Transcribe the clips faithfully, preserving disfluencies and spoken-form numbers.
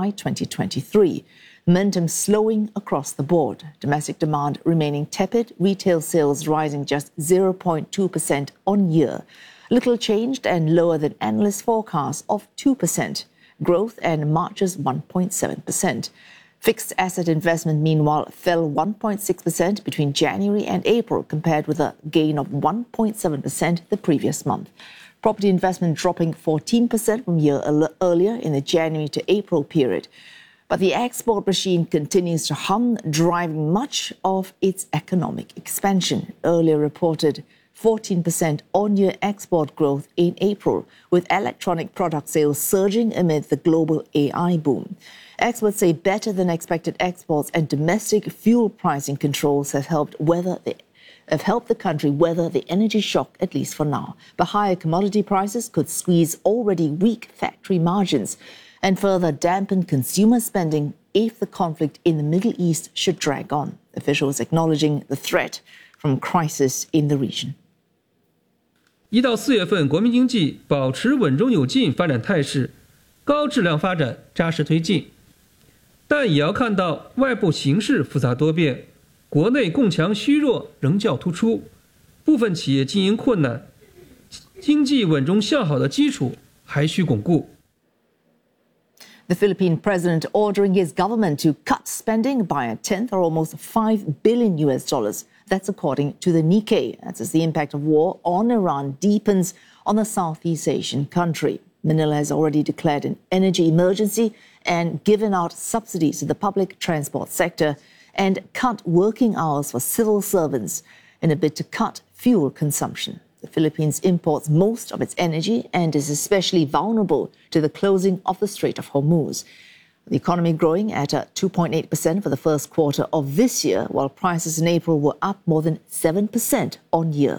July twenty twenty-three. Momentum slowing across the board. Domestic demand remaining tepid, retail sales rising just zero point two percent on year. Little changed and lower than analyst forecasts of two percent. Growth and March's one point seven percent. Fixed asset investment, meanwhile, fell one point six percent between January and April, compared with a gain of one point seven percent the previous month. Property investment dropping fourteen percent from a year earlier in the January to April period. But the export machine continues to hum, driving much of its economic expansion. Earlier reported fourteen percent on-year export growth in April, with electronic product sales surging amid the global A I boom. Experts say better than expected exports and domestic fuel pricing controls have helped weather the have helped the country weather the energy shock, at least for now. But higher commodity prices could squeeze already weak factory margins and further dampen consumer spending if the conflict in the Middle East should drag on. Officials acknowledging the threat from crisis in the region. 一到四月份，国民经济保持稳中有进发展态势，高质量发展扎实推进。但也要看到外部形势复杂多变，国内供强虚弱仍较突出，部分企业经营困难，经济稳中向好的基础还需巩固。 The Philippine president ordering his government to cut spending by a tenth, or almost five billion U S dollars. That's according to the Nikkei. That's as the impact of war on Iran deepens on the Southeast Asian country. Manila has already declared an energy emergency and given out subsidies to the public transport sector and cut working hours for civil servants in a bid to cut fuel consumption. The Philippines imports most of its energy and is especially vulnerable to the closing of the Strait of Hormuz. The economy growing at a two point eight percent for the first quarter of this year, while prices in April were up more than seven percent on year.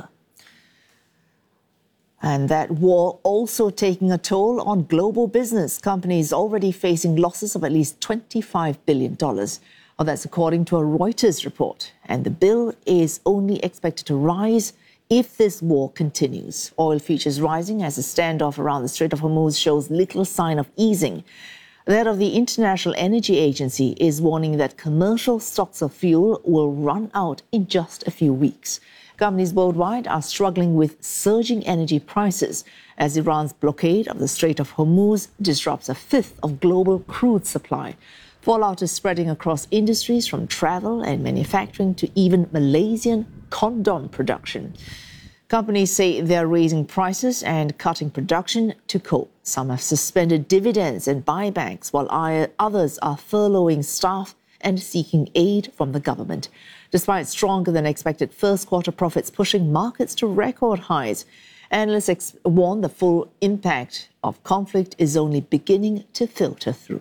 And that war also taking a toll on global business. Companies already facing losses of at least twenty-five billion dollars. Well, that's according to a Reuters report. And the bill is only expected to rise if this war continues. Oil futures rising as the standoff around the Strait of Hormuz shows little sign of easing. The head of the International Energy Agency is warning that commercial stocks of fuel will run out in just a few weeks. Companies worldwide are struggling with surging energy prices as Iran's blockade of the Strait of Hormuz disrupts a fifth of global crude supply. Fallout is spreading across industries from travel and manufacturing to even Malaysian condom production. Companies say they're raising prices and cutting production to cope. Some have suspended dividends and buybacks, while others are furloughing staff and seeking aid from the government. Despite stronger than expected first quarter profits pushing markets to record highs, analysts ex- warn the full impact of conflict is only beginning to filter through.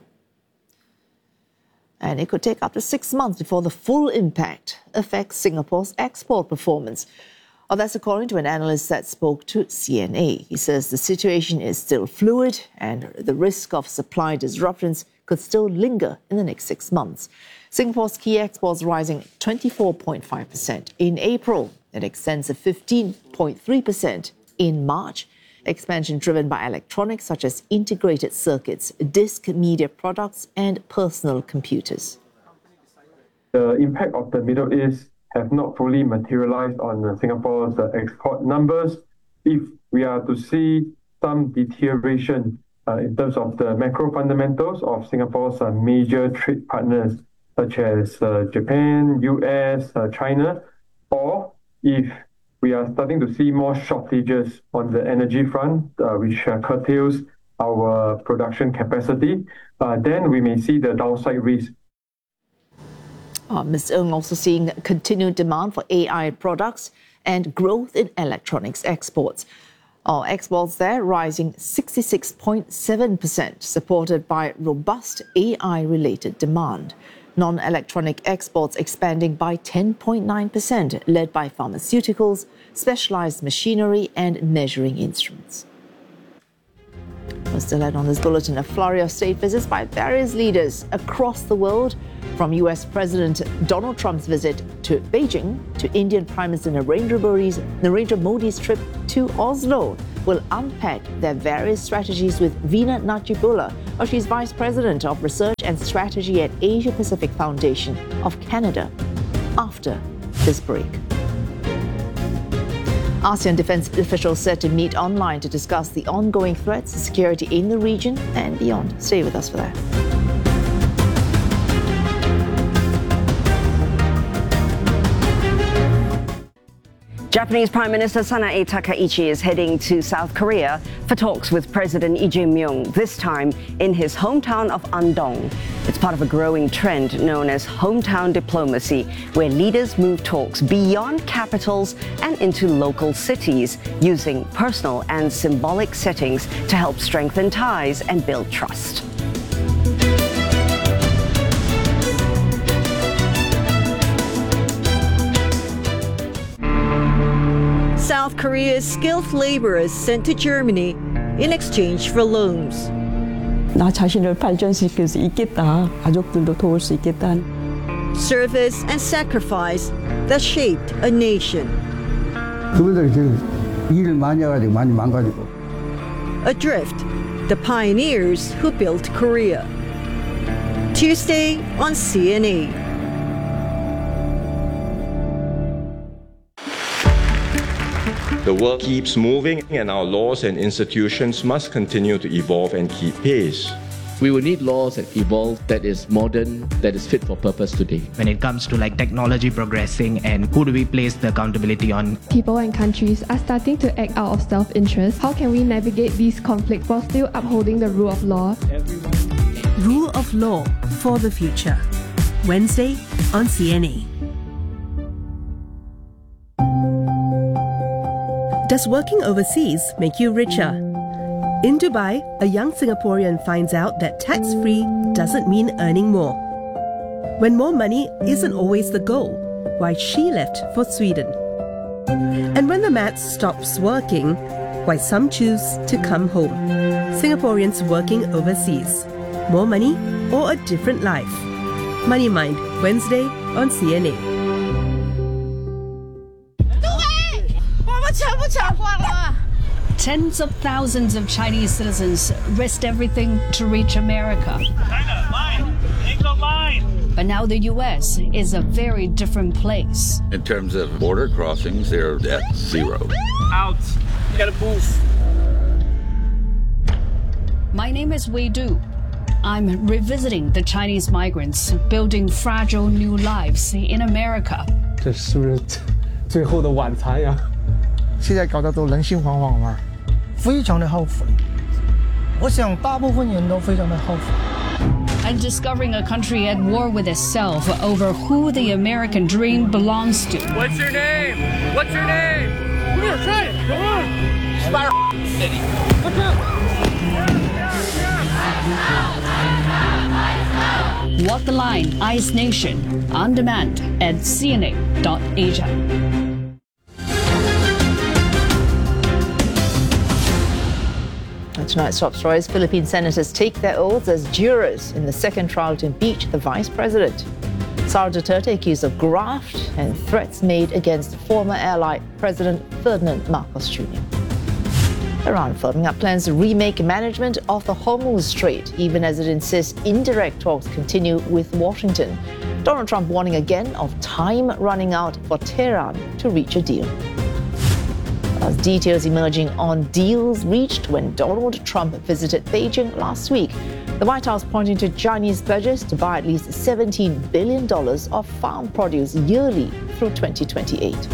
And it could take up to six months before the full impact affects Singapore's export performance. Well, that's according to an analyst that spoke to C N A. He says the situation is still fluid and the risk of supply disruptions could still linger in the next six months. Singapore's key exports rising twenty-four point five percent in April. It extends to fifteen point three percent in March. Expansion driven by electronics such as integrated circuits, disc media products and personal computers. The impact of the Middle East have not fully materialized on uh, Singapore's uh, export numbers. If we are to see some deterioration uh, in terms of the macro fundamentals of Singapore's uh, major trade partners, such as uh, Japan, U S, uh, China, or if we are starting to see more shortages on the energy front, uh, which uh, curtails our production capacity, uh, then we may see the downside risk. Uh, Miz Ng also seeing continued demand for A I products and growth in electronics exports. Uh, exports there rising sixty-six point seven percent, supported by robust A I-related demand. Non-electronic exports expanding by ten point nine percent, led by pharmaceuticals, specialized machinery and measuring instruments. We're still ahead on this bulletin. A flurry of state visits by various leaders across the world, from U S President Donald Trump's visit to Beijing to Indian Prime Minister Narendra Modi's, Narendra Modi's trip to Oslo. We'll unpack their various strategies with Veena Najibullah. Oh, she's Vice President of Research and Strategy at Asia Pacific Foundation of Canada. After this break. ASEAN defense officials set to meet online to discuss the ongoing threats to security in the region and beyond. Stay with us for that. Japanese Prime Minister Sanae Takaichi is heading to South Korea for talks with President Lee Jae-myung, this time in his hometown of Andong. It's part of a growing trend known as hometown diplomacy, where leaders move talks beyond capitals and into local cities, using personal and symbolic settings to help strengthen ties and build trust. South Korea's skilled laborers sent to Germany in exchange for loans. 나 자신을 발전시킬 수 있겠다. 가족들도 도울 수 있겠다. Service and sacrifice that shaped a nation. 그분들이 지금 일을 많이 해가지고 많이 망가지고. Adrift, the pioneers who built Korea. Tuesday on C N A. The world keeps moving, and our laws and institutions must continue to evolve and keep pace. We will need laws that evolve, that is modern, that is fit for purpose today. When it comes to like technology progressing and who do we place the accountability on? People and countries are starting to act out of self-interest. How can we navigate these conflicts while still upholding the rule of law? Rule of Law for the Future. Wednesday on C N A. Does working overseas make you richer? In Dubai, a young Singaporean finds out that tax-free doesn't mean earning more. When more money isn't always the goal, why she left for Sweden. And when the maths stops working, why some choose to come home. Singaporeans working overseas. More money or a different life? Money Mind, Wednesday on C N A. Tens of thousands of Chinese citizens risked everything to reach America. China, mine. England, mine. But now the U S is a very different place. In terms of border crossings, they're at zero. Out. You gotta move. My name is Wei Du. I'm revisiting the Chinese migrants building fragile new lives in America. 这是不是最后的晚餐呀？ 现在搞得都人心惶惶嘛，非常的后悔。我想大部分人都非常的后悔。 And discovering a country at war with itself over who the American dream belongs to. What's your name? What's your name? Come here, try it. Come on. Spiral City. What's up? Walk the Line, Ice Nation, on demand at C N A dot Asia. Tonight's top stories: Philippine senators take their oaths as jurors in the second trial to impeach the vice president. Sara Duterte accused of graft and threats made against former ally President Ferdinand Marcos Junior Iran firming up plans to remake management of the Hormuz Strait, even as it insists indirect talks continue with Washington. Donald Trump warning again of time running out for Tehran to reach a deal. As details emerging on deals reached when Donald Trump visited Beijing last week, the White House pointing to Chinese pledges to buy at least seventeen billion dollars of farm produce yearly through twenty twenty-eight.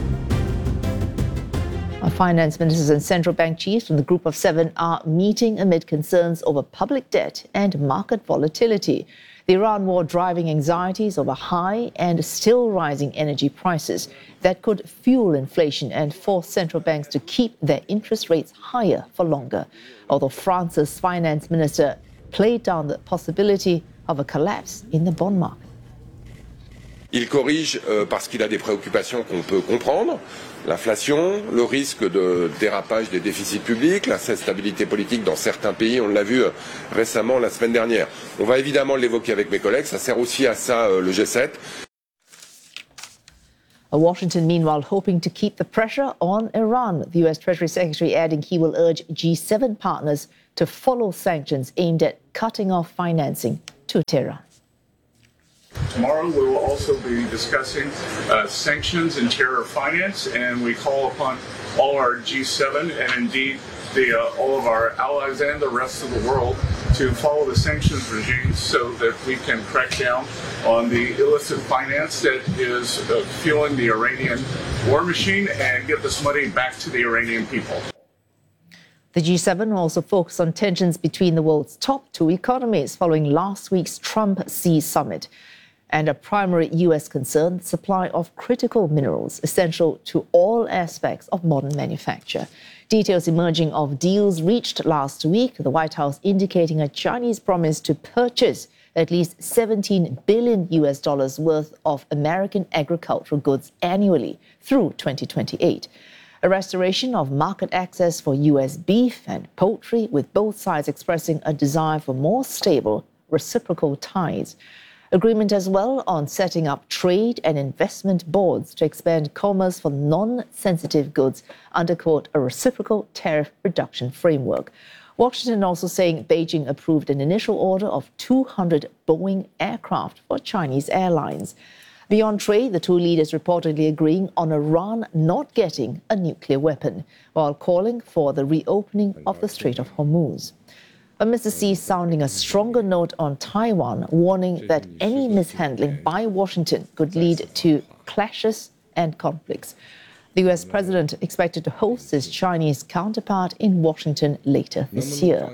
Our finance ministers and central bank chiefs from the Group of Seven are meeting amid concerns over public debt and market volatility. The Iran war driving anxieties over high and still rising energy prices that could fuel inflation and force central banks to keep their interest rates higher for longer. Although France's finance minister played down the possibility of a collapse in the bond market. Il corrige euh, parce qu'il a des préoccupations qu'on peut comprendre, l'inflation, le risque de dérapage des déficits publics, l'instabilité politique dans certains pays, on l'a vu euh, récemment la semaine dernière. On va évidemment l'évoquer avec mes collègues, ça sert aussi à ça euh, le G sept. Washington, meanwhile, hoping to keep the pressure on Iran. The U S Treasury Secretary adding he will urge G seven partners to follow sanctions aimed at cutting off financing to Tehran. Tomorrow we will also be discussing uh, sanctions and terror finance, and we call upon all our G seven and indeed the, uh, all of our allies and the rest of the world to follow the sanctions regime so that we can crack down on the illicit finance that is uh, fueling the Iranian war machine and get this money back to the Iranian people. The G seven will also focus on tensions between the world's top two economies following last week's Trump-Xi summit. And a primary U S concern, the supply of critical minerals essential to all aspects of modern manufacture. Details emerging of deals reached last week, the White House indicating a Chinese promise to purchase at least seventeen billion U S dollars worth of American agricultural goods annually through twenty twenty-eight. A restoration of market access for U S beef and poultry, with both sides expressing a desire for more stable reciprocal ties. Agreement as well on setting up trade and investment boards to expand commerce for non-sensitive goods under, quote, a reciprocal tariff reduction framework. Washington also saying Beijing approved an initial order of two hundred Boeing aircraft for Chinese airlines. Beyond trade, the two leaders reportedly agreeing on Iran not getting a nuclear weapon, while calling for the reopening of the Strait of Hormuz. But Mister Xi sounding a stronger note on Taiwan, warning that any mishandling by Washington could lead to clashes and conflicts. The U S president expected to host his Chinese counterpart in Washington later this year.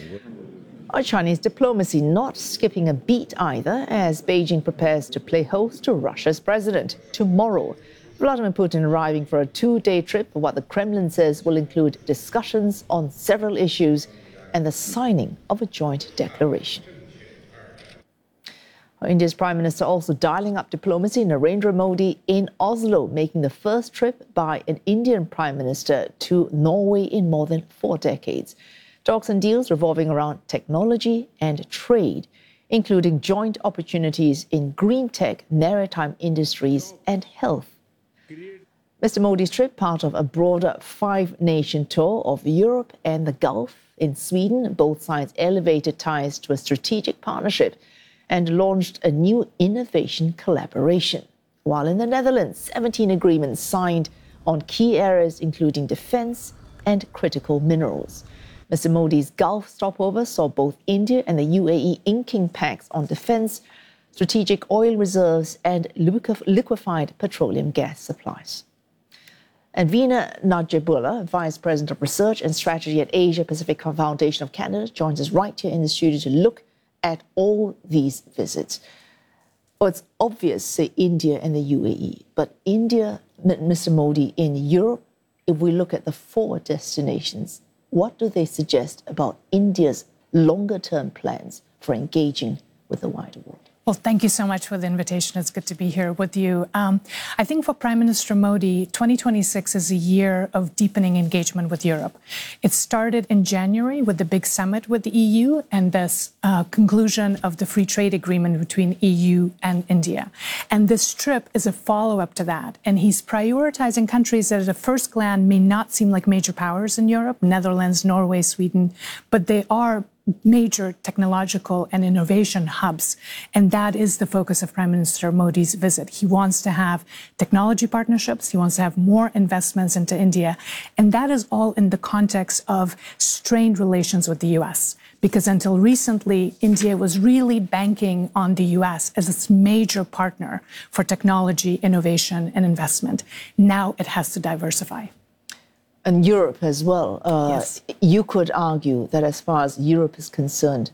Our Chinese diplomacy not skipping a beat either, as Beijing prepares to play host to Russia's president tomorrow. Vladimir Putin arriving for a two-day trip for what the Kremlin says will include discussions on several issues and the signing of a joint declaration. India's Prime Minister also dialing up diplomacy, Narendra Modi in Oslo, making the first trip by an Indian Prime Minister to Norway in more than four decades. Talks and deals revolving around technology and trade, including joint opportunities in green tech, maritime industries and health. Mister Modi's trip, part of a broader five-nation tour of Europe and the Gulf. In Sweden, both sides elevated ties to a strategic partnership and launched a new innovation collaboration. While in the Netherlands, seventeen agreements signed on key areas including defense and critical minerals. Mister Modi's Gulf stopover saw both India and the U A E inking pacts on defense, strategic oil reserves and liquefied petroleum gas supplies. And Veena Najibullah, Vice President of Research and Strategy at Asia Pacific Foundation of Canada, joins us right here in the studio to look at all these visits. Well, it's obvious, say, India and the U A E, but India, Mister Modi, in Europe, if we look at the four destinations, what do they suggest about India's longer-term plans for engaging with the wider world? Well, thank you so much for the invitation. It's good to be here with you. Um, I think for Prime Minister Modi, twenty twenty-six is a year of deepening engagement with Europe. It started in January with the big summit with the E U and the uh, conclusion of the free trade agreement between E U and India. And this trip is a follow-up to that. And he's prioritizing countries that at a first glance may not seem like major powers in Europe, Netherlands, Norway, Sweden, but they are major technological and innovation hubs. And that is the focus of Prime Minister Modi's visit. He wants to have technology partnerships. He wants to have more investments into India. And that is all in the context of strained relations with the U S. Because until recently, India was really banking on the U S as its major partner for technology, innovation, and investment. Now it has to diversify. And Europe as well. Uh, yes. You could argue that as far as Europe is concerned,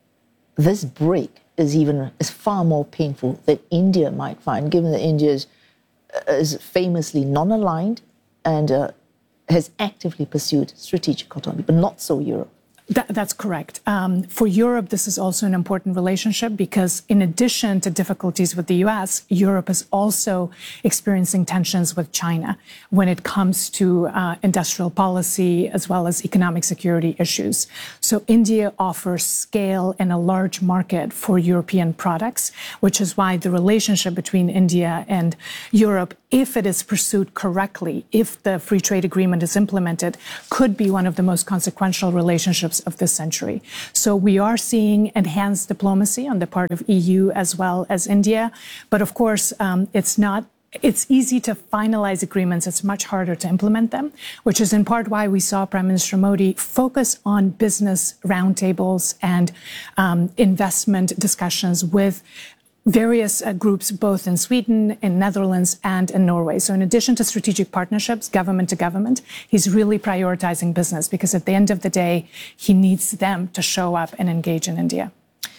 this break is even is far more painful than India might find, given that India is, uh, is famously non-aligned and uh, has actively pursued strategic autonomy, but not so Europe. That, that's correct. Um, for Europe, this is also an important relationship because in addition to difficulties with the U S, Europe is also experiencing tensions with China when it comes to uh, industrial policy as well as economic security issues. So India offers scale and a large market for European products, which is why the relationship between India and Europe, if it is pursued correctly, if the free trade agreement is implemented, could be one of the most consequential relationships of this century. So we are seeing enhanced diplomacy on the part of E U as well as India. But of course, um, it's not It's easy to finalize agreements. It's much harder to implement them, which is in part why we saw Prime Minister Modi focus on business roundtables and um, investment discussions with various uh, groups, both in Sweden, in Netherlands, and in Norway. So in addition to strategic partnerships, government to government, he's really prioritizing business because at the end of the day, he needs them to show up and engage in India.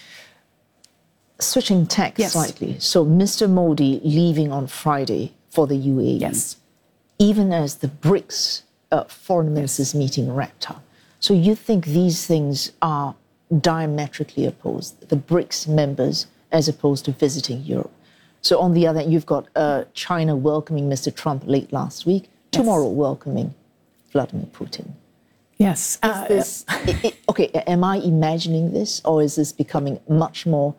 Switching tack yes. slightly. So Mister Modi leaving on Friday for the U A E. Yes. Even as the BRICS uh, foreign ministers yes. meeting wrapped up. So you think these things are diametrically opposed, the BRICS members as opposed to visiting Europe. So on the other hand, you've got uh, China welcoming Mister Trump late last week, yes. tomorrow welcoming Vladimir Putin. Yes. Uh, this, it, it, okay, am I imagining this, or is this becoming much more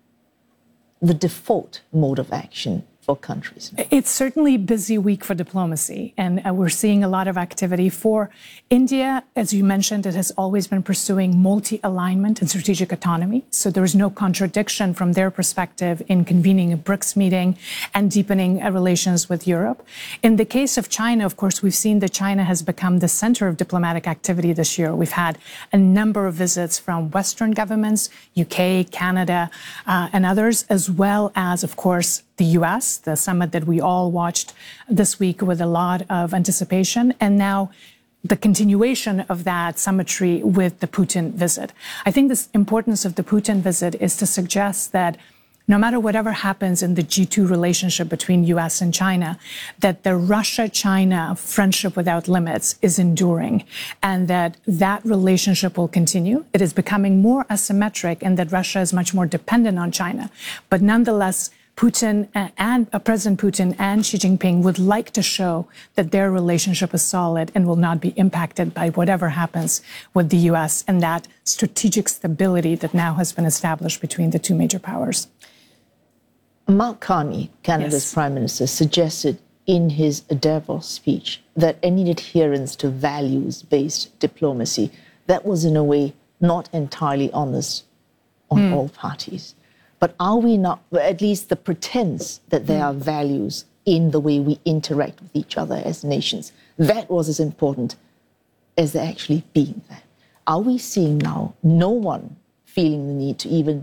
the default mode of action for countries? It's certainly a busy week for diplomacy, and uh, we're seeing a lot of activity. For India, as you mentioned, it has always been pursuing multi-alignment and strategic autonomy, so there is no contradiction from their perspective in convening a BRICS meeting and deepening uh, relations with Europe. In the case of China, of course, we've seen that China has become the center of diplomatic activity this year. We've had a number of visits from Western governments, U K, Canada, uh, and others, as well as, of course, the U S, the summit that we all watched this week with a lot of anticipation, and now the continuation of that summitry with the Putin visit. I think the importance of the Putin visit is to suggest that no matter whatever happens in the G two relationship between U S and China, that the Russia-China friendship without limits is enduring and that that relationship will continue. It is becoming more asymmetric and that Russia is much more dependent on China. But nonetheless, Putin and uh, President Putin and Xi Jinping would like to show that their relationship is solid and will not be impacted by whatever happens with the U S and that strategic stability that now has been established between the two major powers. Mark Carney, Canada's yes. Prime Minister, suggested in his Davos speech that any adherence to values-based diplomacy, that was in a way not entirely honest on mm. all parties. But are we not, at least the pretense that there are values in the way we interact with each other as nations, that was as important as there actually being that. Are we seeing now no one feeling the need to even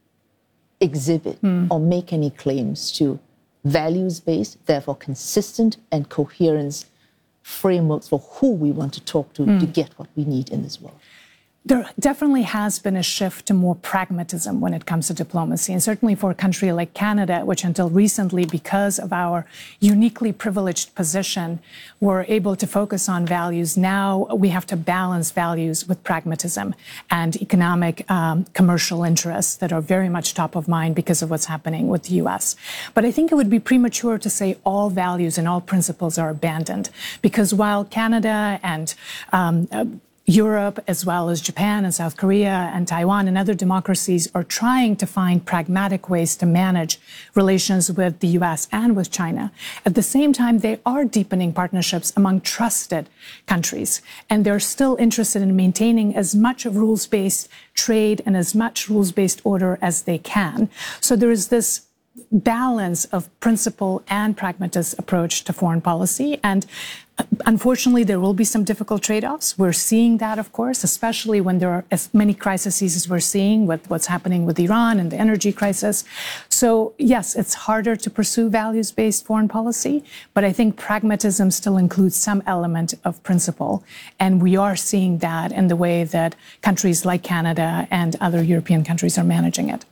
exhibit mm. or make any claims to values-based, therefore consistent and coherent frameworks for who we want to talk to mm. to get what we need in this world? There definitely has been a shift to more pragmatism when it comes to diplomacy. And certainly for a country like Canada, which until recently, because of our uniquely privileged position, were able to focus on values. Now we have to balance values with pragmatism and economic um, commercial interests that are very much top of mind because of what's happening with the U S. But I think it would be premature to say all values and all principles are abandoned, because while Canada and um, uh, Europe, as well as Japan and South Korea and Taiwan and other democracies are trying to find pragmatic ways to manage relations with the U S and with China. At the same time, they are deepening partnerships among trusted countries, and they're still interested in maintaining as much of rules-based trade and as much rules-based order as they can. So there is this balance of principle and pragmatist approach to foreign policy. And unfortunately, there will be some difficult trade-offs. We're seeing that, of course, especially when there are as many crises as we're seeing with what's happening with Iran and the energy crisis. So, yes, it's harder to pursue values-based foreign policy, but I think pragmatism still includes some element of principle. And we are seeing that in the way that countries like Canada and other European countries are managing it.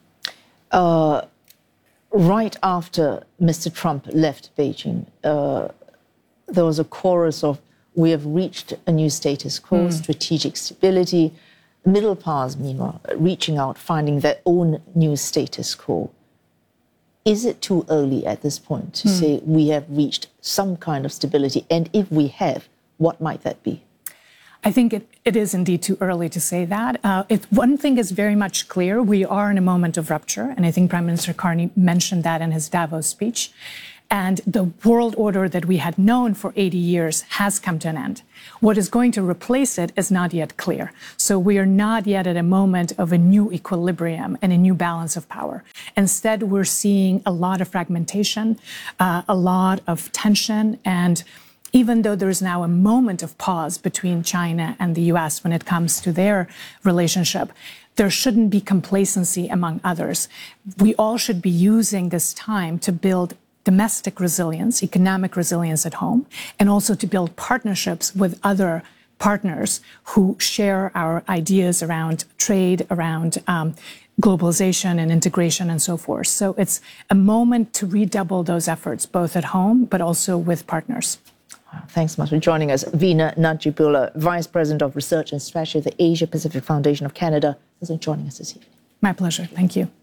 Uh, right after Mister Trump left Beijing, uh, there was a chorus of, we have reached a new status quo, mm. strategic stability. Middle powers, meanwhile, reaching out, finding their own new status quo. Is it too early at this point to mm. say we have reached some kind of stability? And if we have, what might that be? I think it, it is indeed too early to say that. Uh, if one thing is very much clear, we are in a moment of rupture. And I think Prime Minister Carney mentioned that in his Davos speech. And the world order that we had known for eighty years has come to an end. What is going to replace it is not yet clear. So we are not yet at a moment of a new equilibrium and a new balance of power. Instead, we're seeing a lot of fragmentation, uh, a lot of tension, and even though there is now a moment of pause between China and the U S when it comes to their relationship, there shouldn't be complacency among others. We all should be using this time to build domestic resilience, economic resilience at home, and also to build partnerships with other partners who share our ideas around trade, around um, globalization and integration and so forth. So it's a moment to redouble those efforts, both at home, but also with partners. Thanks so much for joining us. Veena Najibullah, Vice President of Research and Strategy at the Asia Pacific Foundation of Canada, is joining us this evening. My pleasure. Thank you.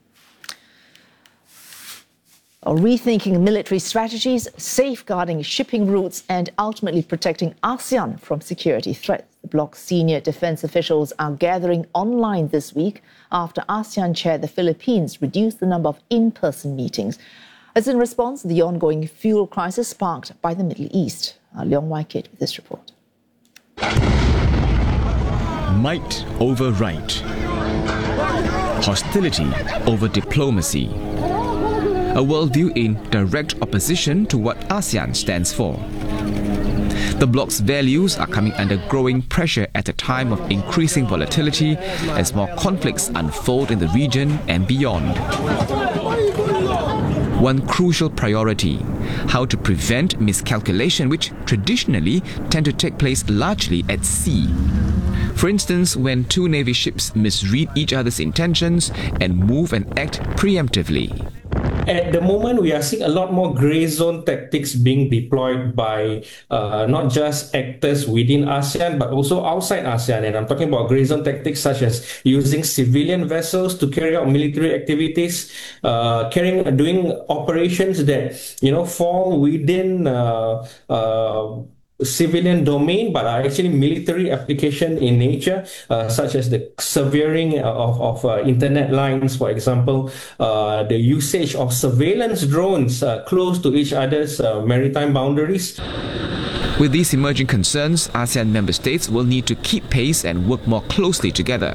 Rethinking military strategies, safeguarding shipping routes, and ultimately protecting ASEAN from security threats. The bloc's senior defense officials are gathering online this week after ASEAN chair the Philippines reduced the number of in-person meetings. It's in response to the ongoing fuel crisis sparked by the Middle East. Uh, Leong Wai-kit with this report. Might over right. Hostility over diplomacy. A worldview in direct opposition to what ASEAN stands for. The bloc's values are coming under growing pressure at a time of increasing volatility as more conflicts unfold in the region and beyond. One crucial priority: how to prevent miscalculation, which traditionally tend to take place largely at sea. For instance, when two Navy ships misread each other's intentions and move and act preemptively. At the moment, we are seeing a lot more grey zone tactics being deployed by uh, not just actors within ASEAN, but also outside ASEAN. And I'm talking about grey zone tactics such as using civilian vessels to carry out military activities, uh, carrying, doing operations that, you know, fall within uh, uh, civilian domain, but are actually military application in nature, uh, such as the severing of, of uh, internet lines, for example, uh, the usage of surveillance drones uh, close to each other's uh, maritime boundaries. With these emerging concerns, ASEAN member states will need to keep pace and work more closely together.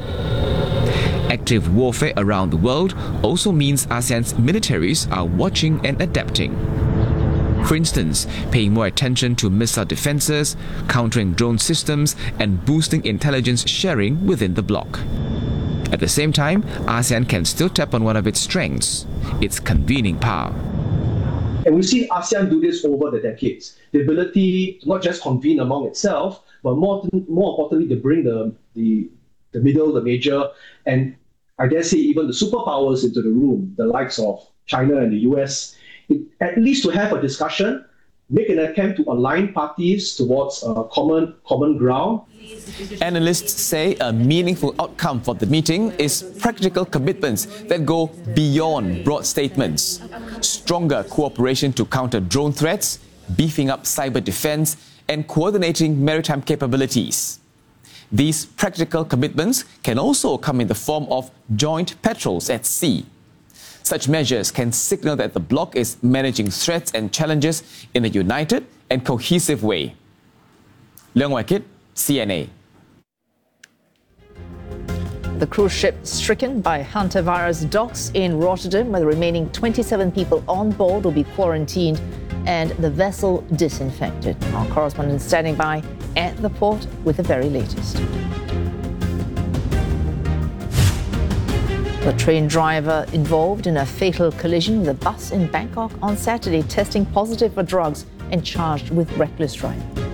Active warfare around the world also means ASEAN's militaries are watching and adapting. For instance, paying more attention to missile defenses, countering drone systems, and boosting intelligence sharing within the bloc. At the same time, ASEAN can still tap on one of its strengths, its convening power. And we've seen ASEAN do this over the decades. The ability to not just convene among itself, but more, more importantly, to bring the, the, the middle, the major, and I dare say even the superpowers into the room, the likes of China and the U S, It, at least to have a discussion, make an attempt to align parties towards a common, common ground. Analysts say a meaningful outcome for the meeting is practical commitments that go beyond broad statements. Stronger cooperation to counter drone threats, beefing up cyber defense, and coordinating maritime capabilities. These practical commitments can also come in the form of joint patrols at sea. Such measures can signal that the bloc is managing threats and challenges in a united and cohesive way. Leong Wai-kit, C N A. The cruise ship stricken by hantavirus docks in Rotterdam, where the remaining twenty-seven people on board will be quarantined and the vessel disinfected. Our correspondent is standing by at the port with the very latest. The train driver involved in a fatal collision with a bus in Bangkok on Saturday, testing positive for drugs and charged with reckless driving.